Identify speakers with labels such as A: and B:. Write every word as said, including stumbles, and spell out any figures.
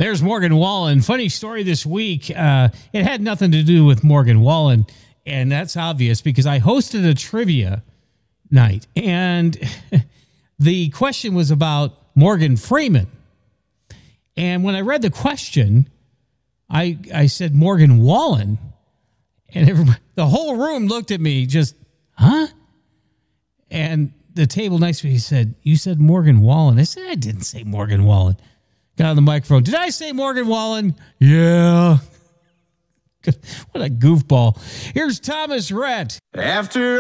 A: There's Morgan Wallen. Funny story this week. Uh, it had nothing to do with Morgan Wallen, and that's obvious because I hosted a trivia night, and the question was about Morgan Freeman. And when I read the question, I I said Morgan Wallen, and everybody, the whole room looked at me just, huh? And the table next to me said, you said Morgan Wallen. I said, I didn't say Morgan Wallen. Got on the microphone. Did I say Morgan Wallen? Yeah. What a goofball. Here's Thomas Rhett.
B: After